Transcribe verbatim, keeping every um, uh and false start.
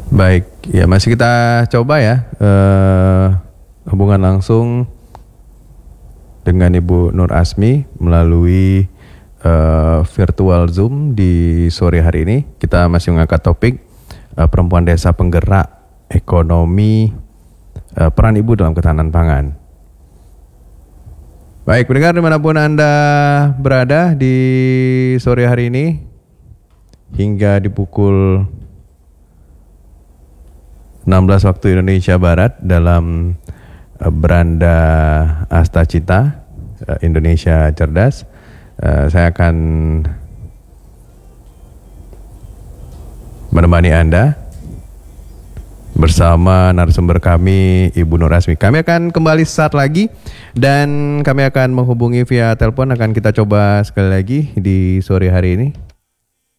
Baik, ya masih kita coba ya eh, hubungan langsung dengan Ibu Nur Asmi melalui eh, virtual Zoom di sore hari ini. Kita masih mengangkat topik eh, perempuan desa penggerak ekonomi, eh, peran ibu dalam ketahanan pangan. Baik, pendengar dimanapun Anda berada di sore hari ini hingga di pukul enam belas waktu Indonesia Barat dalam uh, beranda Asta Cita uh, Indonesia Cerdas, uh, saya akan menemani Anda bersama narasumber kami Ibu Nur Asmi. Kami akan kembali saat lagi dan kami akan menghubungi via telepon. Akan kita coba sekali lagi di sore hari ini.